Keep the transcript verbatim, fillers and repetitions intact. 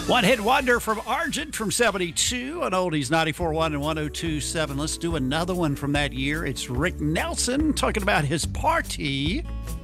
One hit wonder from Argent from seventy-two on Oldies ninety-four point one and one oh two point seven. Let's do another one from that year. It's Rick Nelson talking about his party